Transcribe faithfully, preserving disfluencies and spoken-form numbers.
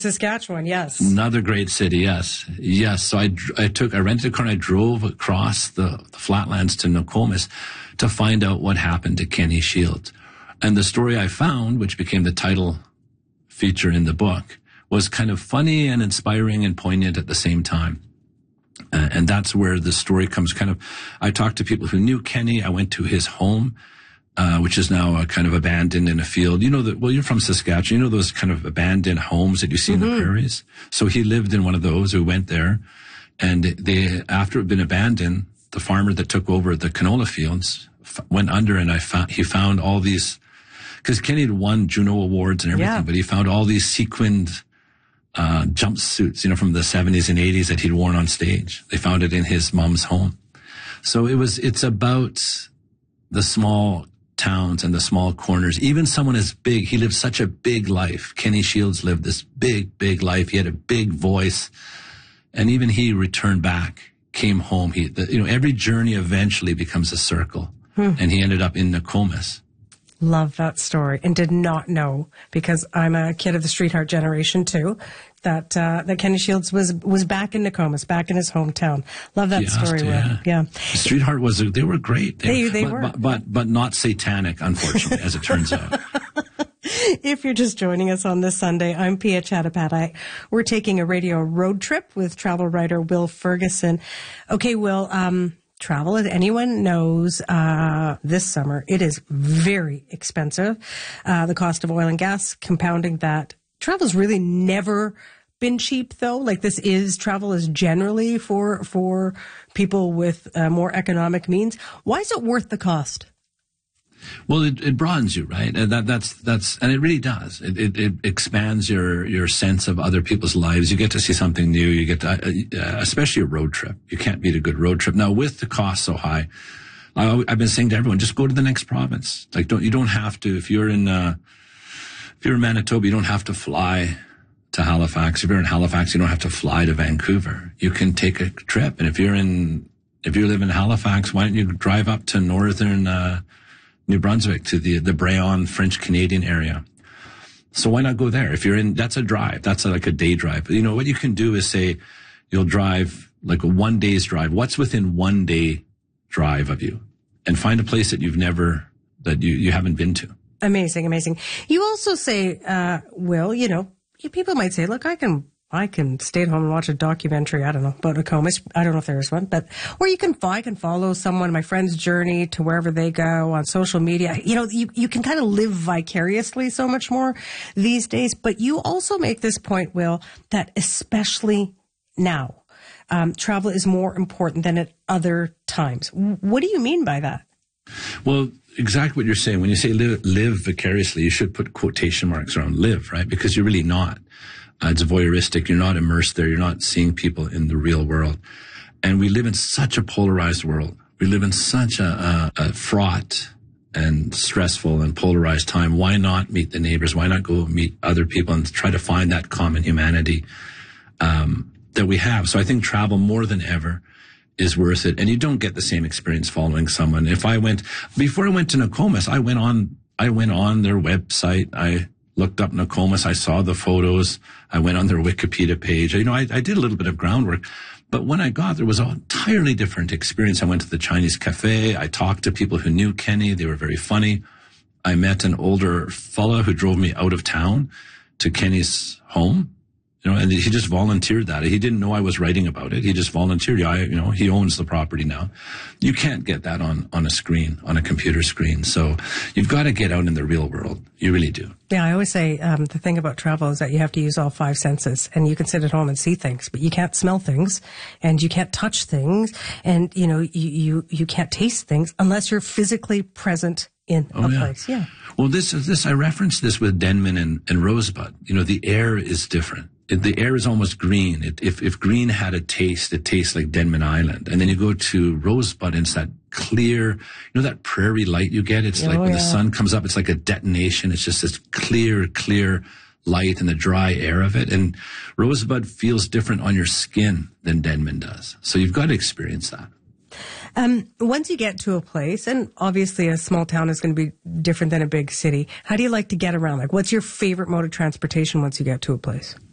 Saskatchewan, yes. Another great city, yes. Yes. So I, I took, I rented a car and I drove across the, the flatlands to Nokomis to find out what happened to Kenny Shields. And the story I found, which became the title feature in the book, was kind of funny and inspiring and poignant at the same time. Uh, and that's where the story comes kind of, I talked to people who knew Kenny. I went to his home. Uh, which is now uh, kind of abandoned in a field. You know that, well, you're from Saskatchewan. You know those kind of abandoned homes that you see mm-hmm. in the prairies? So he lived in one of those. We went there, and they, after it had been abandoned, the farmer that took over the canola fields f- went under, and I found, he found all these, because Kenny had won Juno Awards and everything, yeah. but he found all these sequined uh, jumpsuits, you know, from the seventies and eighties that he'd worn on stage. They found it in his mom's home. So it was, it's about the small towns and the small corners. Even someone as big, he lived such a big life. Kenny Shields lived this big, big life. He had a big voice. And even he returned back, came home. He, the, you know, every journey eventually becomes a circle. Hmm. And he ended up in Nokomis. Love that story, and did not know, because I'm a kid of the Streetheart generation too, that uh, that Kenny Shields was was back in Nokomis, back in his hometown. Love that Yes, story. yeah. yeah. Streetheart was, a, they were great. They, they but, were. But, but, but not satanic, unfortunately, as it turns out. If you're just joining us on this Sunday, I'm Pia Chattopadhyay. We're taking a radio road trip with travel writer Will Ferguson. Okay, Will, um, travel, as anyone knows, uh, this summer, it is very expensive. Uh, the cost of oil and gas compounding that. Travel's really never been cheap, though. Like, this is, travel is generally for, for people with uh, more economic means. Why is it worth the cost? Well, it, it broadens you, right? And that, that's, that's, and it really does. It, it, it expands your, your sense of other people's lives. You get to see something new. You get to, uh, especially a road trip. You can't beat a good road trip. Now, with the cost so high, I, I've been saying to everyone, just go to the next province. Like, don't, you don't have to, if you're in, uh, if you're in Manitoba, you don't have to fly to Halifax. If you're in Halifax, you don't have to fly to Vancouver. You can take a trip. And if you're in, if you live in Halifax, why don't you drive up to northern, uh, New Brunswick, to the, the Brayon French Canadian area. So why not go there? If you're in, that's a drive. That's a, like a day drive. You know, what you can do is say, you'll drive like a one day's drive. What's within one day drive of you? And find a place that you've never, that you, you haven't been to. Amazing, amazing. You also say, uh, Will, you know, people might say, look, I can, I can stay at home and watch a documentary, I don't know, about Nokomis. I don't know if there is one, but, or you can, I can follow someone, my friend's journey to wherever they go on social media. You know, you, you can kind of live vicariously so much more these days. But you also make this point, Will, that especially now, um, travel is more important than at other times. What do you mean by that? Well, exactly what you're saying. When you say live, live vicariously, you should put quotation marks around live, right? Because you're really not. Uh, it's voyeuristic. You're not immersed there. You're not seeing people in the real world. And we live in such a polarized world. We live in such a, a, a fraught and stressful and polarized time. Why not meet the neighbors? Why not go meet other people and try to find that common humanity um, that we have? So I think travel more than ever is worth it. And you don't get the same experience following someone. If I went, before I went to Nokomis, I went on, I went on their website. I looked up Nokomis. I saw the photos. I went on their Wikipedia page. You know, I, I did a little bit of groundwork, but when I got there, it was an entirely different experience. I went to the Chinese cafe. I talked to people who knew Kenny. They were very funny. I met an older fella who drove me out of town to Kenny's home. You know, and he just volunteered that. He didn't know I was writing about it. He just volunteered. I, you know, he owns the property now. You can't get that on, on a screen, on a computer screen. So you've got to get out in the real world. You really do. Yeah, I always say um, the thing about travel is that you have to use all five senses, and you can sit at home and see things, but you can't smell things, and you can't touch things, and you know you you, you can't taste things unless you're physically present in oh, a yeah. place. Yeah. Well, this is this. I referenced this with Denman and, and Rosebud. You know, the air is different. It, the air is almost green. It, if if green had a taste, it tastes like Denman Island. And then you go to Rosebud, and it's that clear, you know, that prairie light you get. It's oh, like when yeah. the sun comes up, it's like a detonation. It's just this clear, clear light and the dry air of it. And Rosebud feels different on your skin than Denman does. So you've got to experience that. Um, once you get to a place, and obviously a small town is going to be different than a big city, how do you like to get around? Like, what's your favorite mode of transportation once you get to a place?